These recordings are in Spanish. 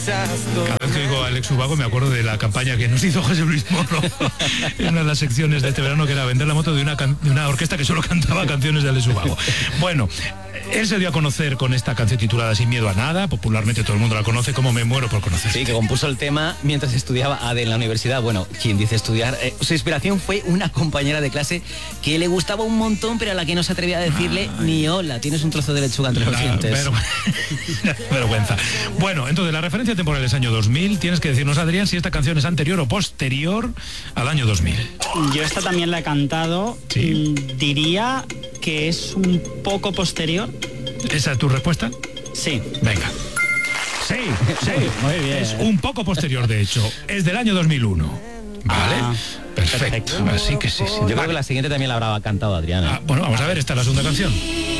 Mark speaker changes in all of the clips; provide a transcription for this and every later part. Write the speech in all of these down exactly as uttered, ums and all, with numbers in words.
Speaker 1: Cada vez que oigo a Alex Ubago me acuerdo de la campaña que nos hizo José Luis Morro en una de las secciones de este verano, que era vender la moto de una, can- de una orquesta que solo cantaba canciones de Alex Ubago. Bueno, él se dio a conocer con esta canción titulada Sin miedo a nada, popularmente todo el mundo la conoce como Me muero por conocer.
Speaker 2: Sí, que compuso el tema mientras estudiaba A D en la universidad. Bueno, quien dice estudiar, eh, su inspiración fue una compañera de clase que le gustaba un montón, pero a la que no se atrevía a decirle Ay. ni hola, tienes un trozo de lechuga entre los dientes.
Speaker 1: Ver... Vergüenza. Bueno, entonces la referencia temporal es año dos mil. Tienes que decirnos, Adrián, si esta canción es anterior o posterior al año dos mil.
Speaker 3: Yo esta también la he cantado.
Speaker 1: Sí.
Speaker 3: Diría que es un poco posterior.
Speaker 1: ¿Esa es tu respuesta?
Speaker 3: Sí.
Speaker 1: Venga. Sí, sí.
Speaker 3: Muy bien.
Speaker 1: Es un poco posterior, de hecho. Es del año dos mil uno. Vale.
Speaker 3: Ah,
Speaker 1: perfecto.
Speaker 3: perfecto.
Speaker 1: Así que sí, sí.
Speaker 2: Yo
Speaker 1: Vale.
Speaker 2: creo que la siguiente también la habrá cantado Adrián. ¿eh?
Speaker 1: Ah, bueno, vamos a ver, esta es la segunda canción. Uy,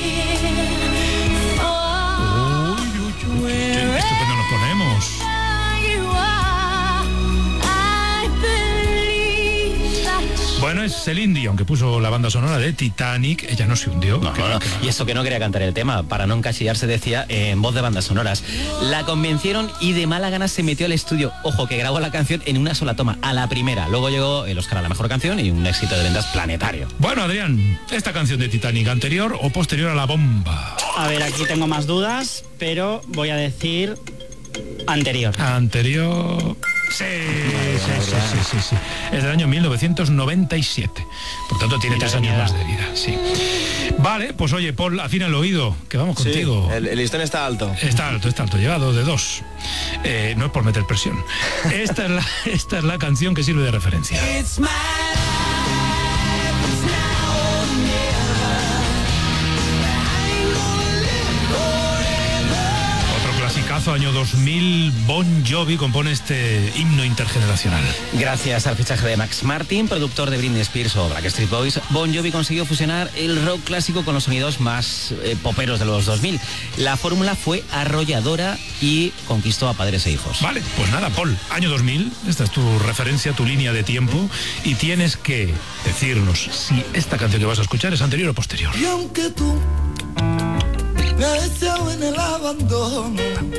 Speaker 1: uy, uy, uy, qué estupendo nos ponemos. Bueno, es Celine Dion, que puso la banda sonora de Titanic. Ella no se hundió.
Speaker 2: No, no, no. Y eso que no quería cantar el tema, para no encasillarse, decía, eh, en voz de bandas sonoras. La convencieron y de mala gana se metió al estudio. Ojo, que grabó la canción en una sola toma, a la primera. Luego llegó el Oscar a la mejor canción y un éxito de ventas planetario.
Speaker 1: Bueno, Adrián, ¿esta canción de Titanic anterior o posterior a la bomba?
Speaker 3: A ver, aquí tengo más dudas, pero voy a decir anterior.
Speaker 1: Anterior... Sí, sí, sí, sí, sí, sí. Es del año mil novecientos noventa y siete. Por tanto, tiene
Speaker 3: Mira,
Speaker 1: tres años
Speaker 3: mira.
Speaker 1: más de vida, sí. Vale, pues oye, Paul, afina el oído, que vamos contigo.
Speaker 4: Sí, el, el listón está alto.
Speaker 1: Está alto, está alto, lleva dos de dos. Eh, no es por meter presión. Esta es la, esta es la canción que sirve de referencia. Año dos mil, Bon Jovi compone este himno intergeneracional.
Speaker 2: Gracias al fichaje de Max Martin, productor de Britney Spears o Backstreet Boys, Bon Jovi consiguió fusionar el rock clásico con los sonidos más eh, poperos de los dos mil. La fórmula fue arrolladora y conquistó a padres e hijos.
Speaker 1: Vale, pues nada, Paul, año dos mil, esta es tu referencia, tu línea de tiempo, y tienes que decirnos si esta canción que vas a escuchar es anterior o posterior.
Speaker 5: Y aunque tú me has deseado en el abandono,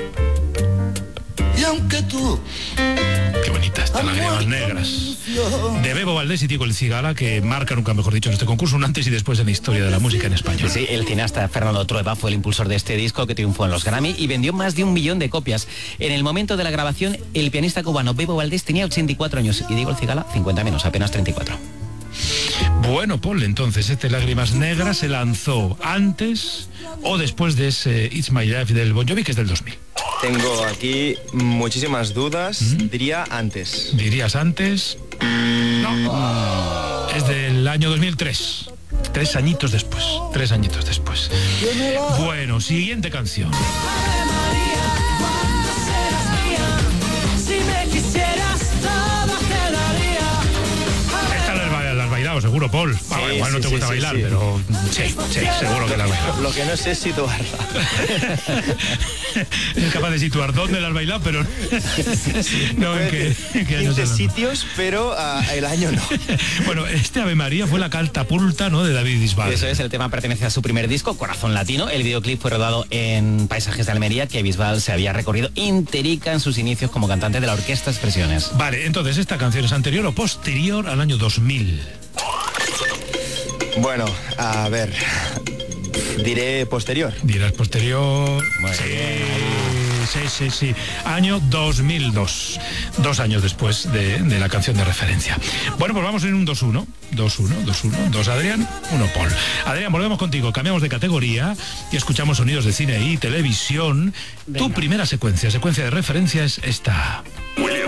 Speaker 5: y aunque tú...
Speaker 1: Qué bonita esta, Lágrimas Negras, de Bebo Valdés y Tico El Cigala, que marca, nunca mejor dicho, en este concurso un antes y después en la historia de la música en español.
Speaker 2: Sí, el cineasta Fernando Trueba fue el impulsor de este disco, que triunfó en los Grammy y vendió más de un millón de copias. En el momento de la grabación, el pianista cubano Bebo Valdés tenía ochenta y cuatro años y Tico El Cigala cincuenta menos, apenas treinta y cuatro.
Speaker 1: Bueno, Paul, entonces este Lágrimas Negras se lanzó antes o después de ese It's My Life del Bon Jovi, que es del dos mil.
Speaker 4: Tengo aquí muchísimas dudas.
Speaker 1: ¿Mm?
Speaker 4: Diría antes.
Speaker 1: ¿Dirías antes? No. Es del año dos mil tres. Tres añitos después. Tres añitos después. Bueno, siguiente canción. Seguro, Paul.
Speaker 4: Sí,
Speaker 1: ah, igual
Speaker 4: sí,
Speaker 1: no te
Speaker 4: sí,
Speaker 1: gusta
Speaker 4: sí,
Speaker 1: bailar,
Speaker 4: sí.
Speaker 1: pero sí, sí, seguro que la has bailado.
Speaker 4: Lo que no sé es situarla.
Speaker 1: Es capaz de situar dónde la has bailado, pero no en qué, en qué años
Speaker 4: quince
Speaker 1: hablamos.
Speaker 4: sitios, pero uh, el año no.
Speaker 1: Bueno, este Ave María fue la catapulta, ¿no?, de David Bisbal.
Speaker 2: Eso es, el tema pertenece a su primer disco, Corazón Latino. El videoclip fue rodado en paisajes de Almería, que Bisbal se había recorrido interica en sus inicios como cantante de la Orquesta Expresiones.
Speaker 1: Vale, entonces, ¿esta canción es anterior o posterior al año dos mil?
Speaker 4: Bueno, a ver. Diré posterior.
Speaker 1: Dirás posterior.
Speaker 2: Muy
Speaker 1: sí,
Speaker 2: bien.
Speaker 1: sí, sí, sí. Año dos mil dos. Dos años después de, de la canción de referencia. Bueno, pues vamos en un dos uno. dos uno, dos uno. dos Adrián, uno Paul. Adrián, volvemos contigo. Cambiamos de categoría y escuchamos sonidos de cine y televisión.
Speaker 3: Venga.
Speaker 1: Tu primera secuencia, secuencia de referencia es esta.
Speaker 6: William,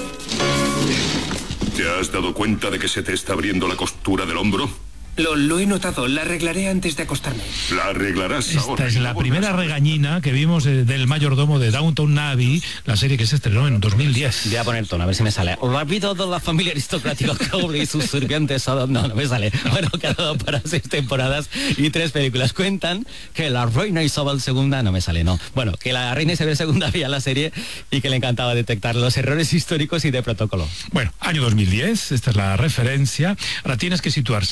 Speaker 6: ¿te has dado cuenta de que se te está abriendo la costura del hombro?
Speaker 7: Lo, lo he notado, la arreglaré antes de acostarme.
Speaker 6: La arreglarás
Speaker 1: Esta
Speaker 6: ahora.
Speaker 1: es
Speaker 6: y
Speaker 1: la
Speaker 6: no
Speaker 1: primera
Speaker 6: volverás a-
Speaker 1: regañina que vimos eh, del mayordomo de Downton Abbey, la serie que se estrenó en dos mil diez.
Speaker 2: Voy a poner tono, a ver si me sale. La vida de la familia aristocrática Crowley y sus sirvientes. No, no me sale. Bueno, que ha dado para seis temporadas y tres películas. Cuentan que la reina Isabel segunda, no me sale, no. Bueno, que la reina Isabel segunda veía la serie y que le encantaba detectar los errores históricos y de protocolo.
Speaker 1: Bueno, año dos mil diez, esta es la referencia. Ahora tienes que situar si esta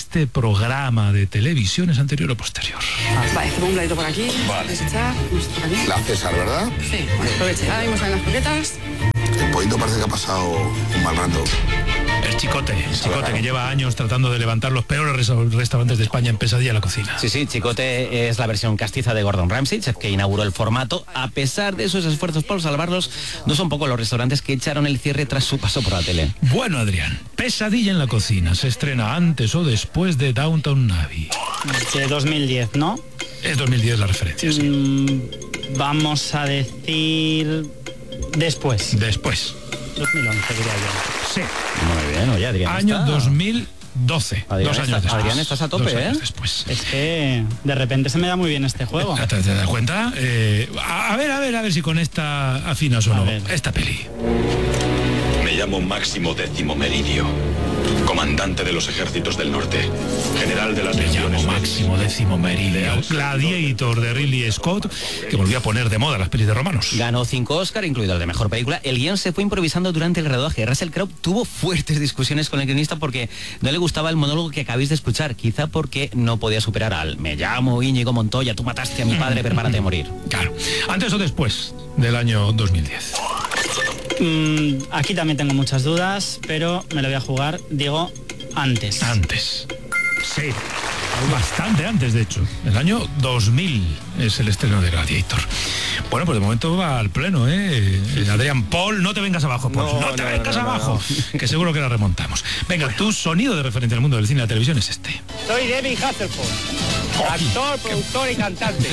Speaker 1: este programa de televisión es anterior o posterior?
Speaker 8: Vale, pongo un platito por aquí.
Speaker 9: Vale.
Speaker 8: Desechar, por aquí.
Speaker 9: La César, ¿verdad?
Speaker 8: Sí, bueno, aproveche. Ahora mismo salen las croquetas.
Speaker 9: El pollito parece que ha pasado un mal rato.
Speaker 1: El Chicote, el Chicote que lleva años tratando de levantar los peores res- restaurantes de España en Pesadilla en la cocina.
Speaker 2: Sí, sí, Chicote es la versión castiza de Gordon Ramsay, chef que inauguró el formato. A pesar de sus esfuerzos por salvarlos, no son pocos los restaurantes que echaron el cierre tras su paso por la tele.
Speaker 1: Bueno, Adrián, Pesadilla en la cocina se estrena antes o después de Downton Abbey.
Speaker 3: De dos mil diez, ¿no?
Speaker 1: Es dos mil diez la referencia, sí.
Speaker 3: Mm, vamos a decir después.
Speaker 1: Después.
Speaker 3: dos mil once, diría yo.
Speaker 1: Sí.
Speaker 2: Muy bien, oye, Adrián.
Speaker 1: Año
Speaker 2: está...
Speaker 1: dos mil doce.
Speaker 2: Adrián
Speaker 1: dos años
Speaker 2: está,
Speaker 1: después.
Speaker 2: Adrián, estás a tope,
Speaker 1: dos años
Speaker 2: ¿eh?
Speaker 1: Después.
Speaker 3: Es que de repente se me da muy bien este juego.
Speaker 1: ¿Te, te das cuenta? Eh, a, a ver, a ver, a ver si con esta afinas o
Speaker 3: A
Speaker 1: no.
Speaker 3: ver.
Speaker 1: Esta peli.
Speaker 6: Me llamo Máximo Décimo Meridio, comandante de los ejércitos del norte, general de las
Speaker 1: Me llamo
Speaker 6: legiones
Speaker 1: Máximo Décimo Meridio, Gladiator de Ridley Scott, que volvió a poner de moda las pelis de romanos.
Speaker 2: Ganó cinco Oscar, incluido el de mejor película. El guión se fue improvisando durante el rodaje. Russell Crowe tuvo fuertes discusiones con el guionista porque no le gustaba el monólogo que acabáis de escuchar, quizá porque no podía superar al "me llamo Íñigo Montoya, tú mataste a mi padre, prepárate a morir".
Speaker 1: Claro. ¿Antes o después del año dos mil diez?
Speaker 3: Mm, aquí también tengo muchas dudas, pero me lo voy a jugar, digo, antes.
Speaker 1: Antes. Sí. Bastante antes, de hecho. El año dos mil es el estreno de Gladiator. Bueno, pues de momento va al pleno, ¿eh? Eh, Adrián, Paul, no te vengas abajo, Paul. No,
Speaker 4: No,
Speaker 1: no te
Speaker 4: no,
Speaker 1: vengas
Speaker 4: no, no,
Speaker 1: abajo, que seguro que la remontamos. Venga, tu sonido de referencia en el mundo del cine y la televisión es este.
Speaker 10: Soy David Hasselhoff, actor, productor y cantante.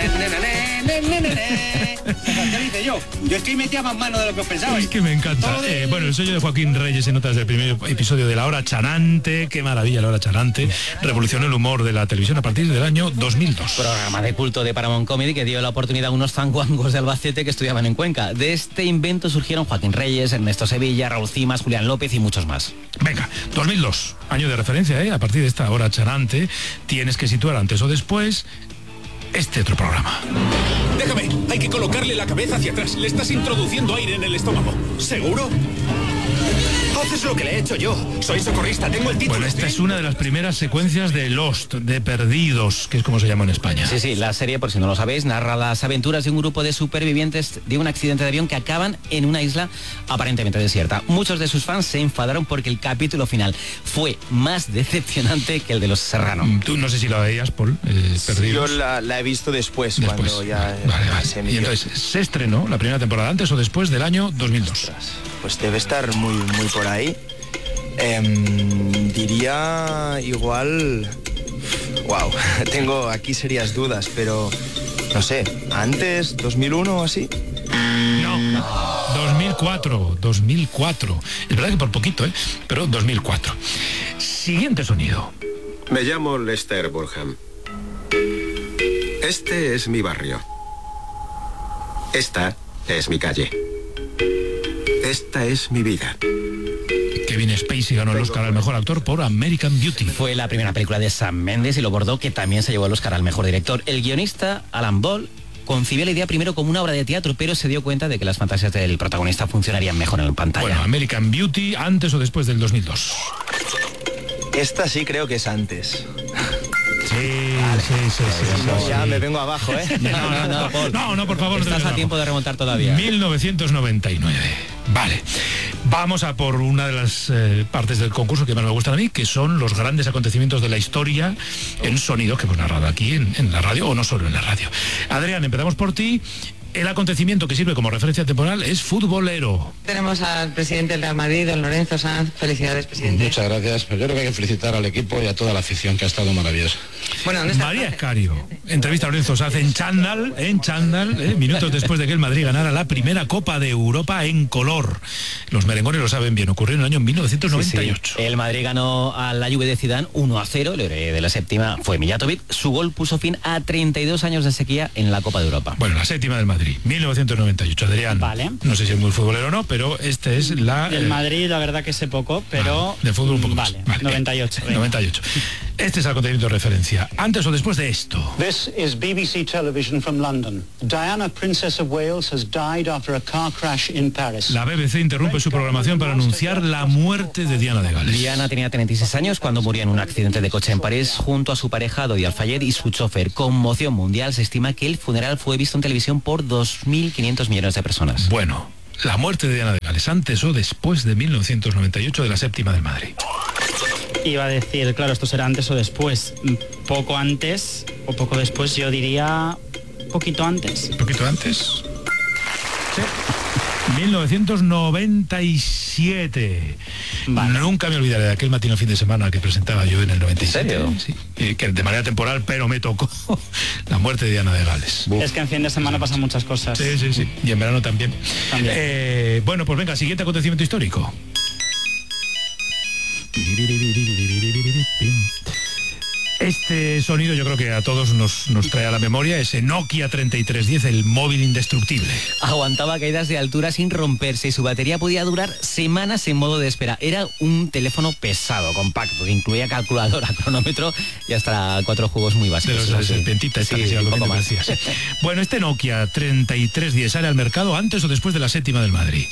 Speaker 10: ¿Qué dice yo? Yo estoy metida más mano de lo que os pensabais.
Speaker 1: Es que me encanta. Eh, bueno, el sello de Joaquín Reyes en notas del primer episodio de La Hora Chanante. Qué maravilla, La Hora Chanante. Revolucionó el humor de la televisión a partir del año dos mil dos.
Speaker 2: Programa de culto de Paramount Comedy que dio la oportunidad a unos zanguangos de Albacete que estudiaban en Cuenca. De este invento surgieron Joaquín Reyes, Ernesto Sevilla, Raúl Cimas, Julián López y muchos más.
Speaker 1: Venga, dos mil dos, año de referencia, ¿eh? A partir de esta Hora Chanante tienes que situar antes o después este otro programa.
Speaker 11: Déjame, hay que colocarle la cabeza hacia atrás. Le estás introduciendo aire en el estómago. ¿Seguro? Haces lo que le he hecho yo. Soy socorrista, tengo el título.
Speaker 1: Bueno, esta es una de las primeras secuencias de Lost, de Perdidos, que es como se llama en España.
Speaker 2: Sí, sí, la serie, por si no lo sabéis, narra las aventuras de un grupo de supervivientes de un accidente de avión que acaban en una isla aparentemente desierta. Muchos de sus fans se enfadaron porque el capítulo final fue más decepcionante que el de Los Serrano.
Speaker 1: Tú no sé si la veías, Paul, eh, Perdidos.
Speaker 4: Yo la, la he visto después,
Speaker 1: Después.
Speaker 4: cuando ya
Speaker 1: Vale, vale.
Speaker 4: se
Speaker 1: Y
Speaker 4: emitió.
Speaker 1: entonces, ¿se estrenó la primera temporada antes o después del año dos mil dos?
Speaker 4: Pues debe estar muy, muy por ahí. Em, diría igual... Wow, tengo aquí serias dudas, pero no sé, ¿antes, dos mil uno o así?
Speaker 1: No, dos mil cuatro, dos mil cuatro. Es verdad que por poquito, ¿eh? Pero dos mil cuatro. Siguiente sonido.
Speaker 12: Me llamo Lester Burham. Este es mi barrio. Esta es mi calle. Esta es mi vida.
Speaker 1: Kevin Spacey ganó el Oscar al mejor actor por American Beauty.
Speaker 2: Fue la primera película de Sam Mendes y lo bordó, que también se llevó el Oscar al mejor director. El guionista, Alan Ball, concibió la idea primero como una obra de teatro, pero se dio cuenta de que las fantasías del protagonista funcionarían mejor en pantalla.
Speaker 1: Bueno, American Beauty, antes o después del dos mil dos.
Speaker 4: Esta sí creo que es antes.
Speaker 1: Sí, sí, sí, sí,
Speaker 4: No,
Speaker 1: sí.
Speaker 4: ya me vengo abajo, ¿eh?
Speaker 2: No, no, no, Paul.
Speaker 1: No, no, por favor. no te
Speaker 2: Estás
Speaker 1: vengas
Speaker 2: a tiempo
Speaker 1: abajo.
Speaker 2: de remontar todavía.
Speaker 1: mil novecientos noventa y nueve. Vale. Vamos a por una de las eh, partes del concurso que más me gustan a mí, que son los grandes acontecimientos de la historia en sonido que hemos narrado aquí en, en la radio, o no solo en la radio. Adrián, empezamos por ti. El acontecimiento que sirve como referencia temporal es futbolero.
Speaker 8: Tenemos al presidente del Real Madrid, don Lorenzo Sanz. Felicidades, presidente.
Speaker 13: Muchas gracias. Pues yo creo que hay que felicitar al equipo y a toda la afición, que ha estado maravillosa.
Speaker 8: Bueno, ¿dónde está?
Speaker 1: María Escario entrevista a Lorenzo Sanz en chándal, en chándal, eh, minutos después de que el Madrid ganara la primera Copa de Europa en color. Los merengones lo saben bien, ocurrió en el año mil novecientos noventa y ocho.
Speaker 2: Sí, sí. El Madrid ganó a la Juve de Zidane uno a cero, el héroe de la séptima fue Mijatovic. Su gol puso fin a treinta y dos años de sequía en la Copa de Europa.
Speaker 1: Bueno, la séptima del Madrid, mil novecientos noventa y ocho. Adrián,
Speaker 3: Vale.
Speaker 1: no sé si es muy futbolero o no, pero este es la...
Speaker 3: Del
Speaker 1: eh,
Speaker 3: Madrid, la verdad que sé poco, pero...
Speaker 1: vale, de fútbol un poco más.
Speaker 3: Vale,
Speaker 1: Vale,
Speaker 3: noventa y ocho.
Speaker 1: eh, noventa y ocho. Este es el acontecimiento de referencia. Antes o después de esto.
Speaker 14: This is B B C Television from London. Diana, Princess of Wales, has died after a car crash in Paris.
Speaker 1: La B B C interrumpe su programación para anunciar la muerte de Diana de Gales.
Speaker 2: Diana tenía treinta y seis años cuando murió en un accidente de coche en París junto a su pareja Dodi Al-Fayed y su chofer. Conmoción mundial. Se estima que el funeral fue visto en televisión por dos mil quinientos millones de personas.
Speaker 1: Bueno, la muerte de Diana de Gales, antes o después de mil novecientos noventa y ocho de la séptima del Madrid.
Speaker 3: Iba a decir, claro, esto será antes o después. Poco antes o poco después, yo diría poquito antes.
Speaker 1: ¿Poquito antes? Sí. mil novecientos noventa y siete. Vale. Nunca me olvidaré de aquel matino fin de semana que presentaba yo en el noventa y siete.
Speaker 2: ¿En serio?
Speaker 1: Sí, eh, que de manera temporal, pero me tocó la muerte de Diana de Gales.
Speaker 3: Uf. Es que en fin de semana pasan muchas cosas.
Speaker 1: Sí, sí, sí. Y en verano también.
Speaker 3: también.
Speaker 1: Eh, bueno, pues venga, siguiente acontecimiento histórico. Este sonido yo creo que a todos nos, nos trae a la memoria ese Nokia treinta y tres diez, el móvil indestructible.
Speaker 2: Aguantaba caídas de altura sin romperse y su batería podía durar semanas en modo de espera. Era un teléfono pesado, compacto, que incluía calculadora, cronómetro y hasta cuatro juegos muy básicos.
Speaker 1: De los de serpentita, esta
Speaker 2: sí,
Speaker 1: que
Speaker 2: un poco más.
Speaker 1: Bueno, este Nokia treinta y tres diez sale al mercado antes o después de la séptima del Madrid.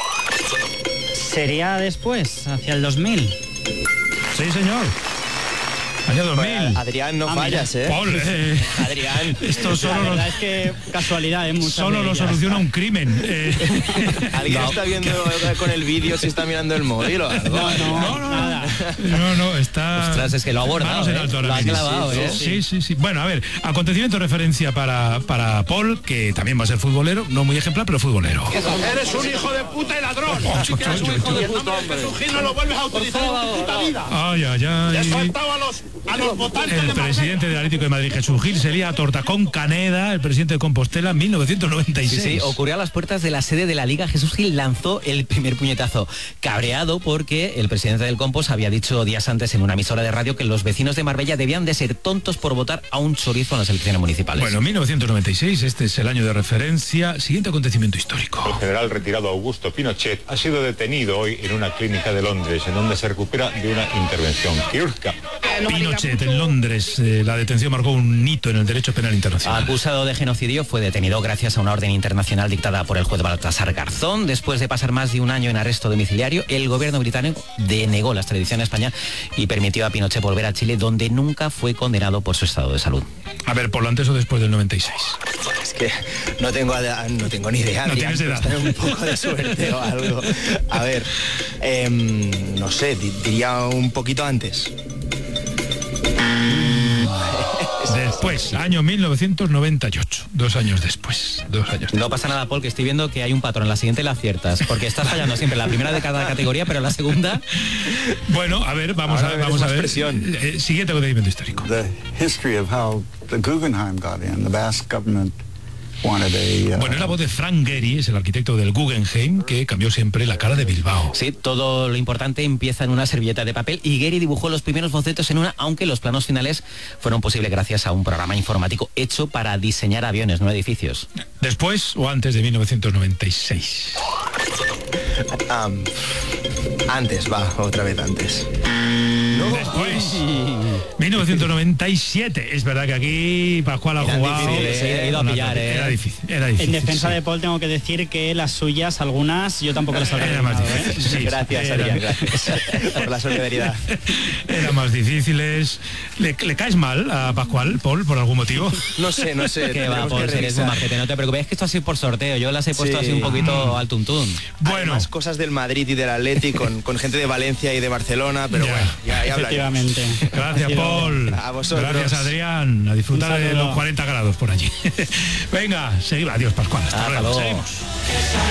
Speaker 3: ¿Sería después, hacia el dos mil?
Speaker 1: Sí, señor. Año dos mil.
Speaker 4: Pues, Adrián, no ah, fallas,
Speaker 1: mira.
Speaker 4: ¿eh?
Speaker 1: Paul, eh.
Speaker 4: Adrián.
Speaker 3: Esto solo la verdad lo, es que casualidad, ¿eh?
Speaker 1: Solo lo soluciona un crimen. Eh.
Speaker 4: ¿Alguien no. está viendo con el vídeo si está mirando el móvil o algo?
Speaker 3: No, no, no, no, nada.
Speaker 1: No, no, está...
Speaker 2: Ostras, es que lo ha abordado, ¿eh? Lo ha clavado,
Speaker 1: sí,
Speaker 2: ¿eh?
Speaker 1: Sí, sí, sí. Bueno, a ver, acontecimiento de referencia para, para Paul, que también va a ser futbolero, no muy ejemplar, pero futbolero.
Speaker 11: Eres un hijo de puta y ladrón.
Speaker 1: Oh,
Speaker 11: si eres un hijo de puta, hombre. No lo vuelves a utilizar en tu puta vida.
Speaker 1: Ay, ay, ay.
Speaker 11: Le has faltado a los, a los votantes.
Speaker 1: El presidente del Atlético de Madrid, Jesús Gil, se lía a Tortacón Caneda, el presidente de Compostela, en mil novecientos noventa y seis.
Speaker 2: Sí, sí, ocurrió a las puertas de la sede de la Liga. Jesús Gil lanzó el primer puñetazo, cabreado porque el presidente del Compos había dicho días antes en una emisora de radio que los vecinos de Marbella debían de ser tontos por votar a un chorizo en las elecciones municipales.
Speaker 1: Bueno, mil novecientos noventa y seis, este es el año de referencia. Siguiente acontecimiento histórico.
Speaker 15: El general retirado Augusto Pinochet ha sido detenido hoy en una clínica de Londres, en donde se recupera de una intervención quirúrgica.
Speaker 1: Pinochet en Londres, eh, la detención marcó un hito en el derecho penal internacional.
Speaker 2: Acusado de genocidio, fue detenido gracias a una orden internacional dictada por el juez Baltasar Garzón. Después de pasar más de un año en arresto domiciliario, el gobierno británico denegó la extradición a España y permitió a Pinochet volver a Chile, donde nunca fue condenado por su estado de salud.
Speaker 1: A ver, por lo antes o después del noventa y seis.
Speaker 4: Es que no tengo, no tengo ni idea.
Speaker 1: No tienes edad.
Speaker 4: Tener un poco de suerte o algo. A ver, eh, no sé, diría un poquito antes.
Speaker 1: Después, año mil novecientos noventa y ocho, dos años después, dos años después.
Speaker 2: No pasa nada, Paul, que estoy viendo que hay un patrón, la siguiente la aciertas, porque estás fallando siempre la primera de cada categoría, pero la segunda...
Speaker 1: Bueno, a ver, vamos Ahora a ver, vamos a ver. Eh, siguiente acontecimiento histórico.
Speaker 16: The history of how the Guggenheim got in, the Basque government.
Speaker 1: Bueno, es la voz de Frank Gehry, es el arquitecto del Guggenheim, que cambió siempre la cara de Bilbao.
Speaker 2: Sí, todo lo importante empieza en una servilleta de papel y Gehry dibujó los primeros bocetos en una, aunque los planos finales fueron posibles gracias a un programa informático hecho para diseñar aviones, no edificios.
Speaker 1: ¿Después o antes de mil novecientos noventa y seis?
Speaker 4: Um, antes, va, otra vez antes.
Speaker 1: No. Después, mil novecientos noventa y siete. Es verdad que aquí Pascual ha
Speaker 2: Eran
Speaker 1: jugado.
Speaker 2: Difíciles, eh, he ido a pillar, eh.
Speaker 1: Era difícil, era difícil.
Speaker 3: En defensa
Speaker 1: sí.
Speaker 3: de Paul tengo que decir que las suyas, algunas, yo tampoco las habría
Speaker 1: Era más
Speaker 3: ganado,
Speaker 1: difícil.
Speaker 3: ¿eh?
Speaker 1: Sí,
Speaker 4: gracias,
Speaker 1: era,
Speaker 4: Adrián, gracias por la solidaridad.
Speaker 1: Eran más difíciles. ¿Le, ¿Le caes mal a Pascual, Paul, por algún motivo?
Speaker 4: No sé, no sé.
Speaker 2: Que va, Paul, eres un majete, no te preocupes, es que esto ha sido por sorteo, yo las he puesto sí. así un poquito al tuntún.
Speaker 4: Bueno, además, cosas del Madrid y del Atleti con, con gente de Valencia y de Barcelona, pero
Speaker 1: ya.
Speaker 4: bueno, ya, ya
Speaker 3: efectivamente.
Speaker 1: Gracias, Paul.
Speaker 4: A vosotros.
Speaker 1: Gracias, Adrián. A disfrutar de los cuarenta grados por allí. Venga, seguimos. Adiós, Pascual. Hasta, Hasta luego. Seguimos.